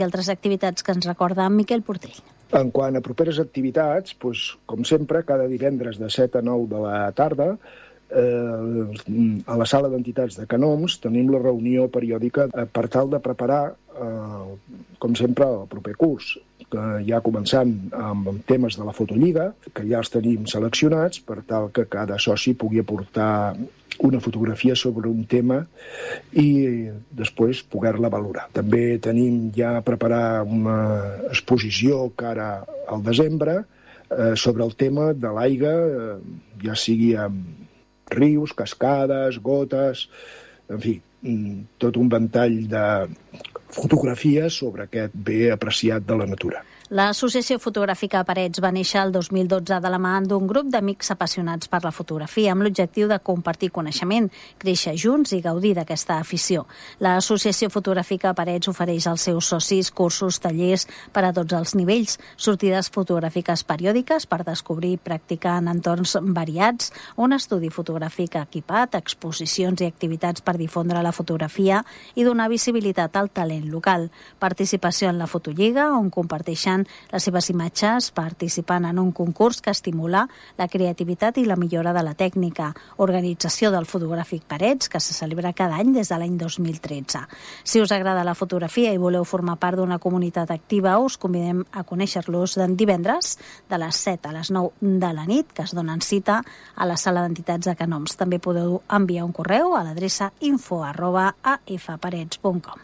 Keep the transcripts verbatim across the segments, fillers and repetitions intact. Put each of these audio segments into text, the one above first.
i altres activitats que ens recorda en Miquel Portell. En quant a properes activitats, doncs, com sempre, cada divendres de set a nou de la tarda, eh, a la sala d'entitats de Canoms tenim la reunió periòdica per tal de preparar, eh, com sempre, el proper curs, que ja començant amb temes de la fotolliga, que ja els tenim seleccionats per tal que cada soci pugui aportar una fotografia sobre un tema i després poder-la valorar. També tenim ja preparar una exposició cara al desembre eh, sobre el tema de l'aigua, eh, ja sigui amb rius, cascades, gotes, en fi, tot un ventall de fotografies sobre aquest bé apreciat de la natura. L'Associació Fotogràfica Parets va néixer el dos mil dotze de la mà d'un grup d'amics apassionats per la fotografia amb l'objectiu de compartir coneixement, créixer junts i gaudir d'aquesta afició. L'Associació Fotogràfica Parets ofereix als seus socis cursos, tallers per a tots els nivells, sortides fotogràfiques periòdiques per descobrir i practicar en entorns variats, un estudi fotogràfic equipat, exposicions i activitats per difondre la fotografia i donar visibilitat al talent local. Participació en la fotolliga, on comparteixen les seves imatges participant en un concurs que estimula la creativitat i la millora de la tècnica. Organització del Fotogràfic Parets, que se celebra cada any des de l'any dos mil tretze. Si us agrada la fotografia i voleu formar part d'una comunitat activa, us convidem a conèixer-los en divendres de les set a les nou de la nit, que es donen cita a la sala d'entitats de Canoms. També podeu enviar un correu a l'adreça info arroba a f parets punt com.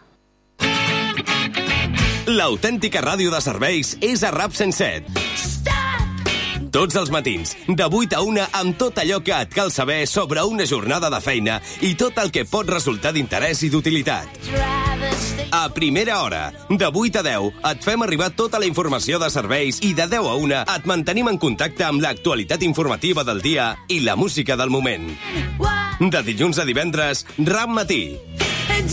L'autèntica ràdio de serveis és a RAP cent set. Tots els matins, de vuit a una, amb tot allò que et cal saber sobre una jornada de feina i tot el que pot resultar d'interès i d'utilitat. A primera hora, de vuit a deu, et fem arribar tota la informació de serveis i de deu a una et mantenim en contacte amb l'actualitat informativa del dia i la música del moment. De dilluns a divendres, RAP Matí.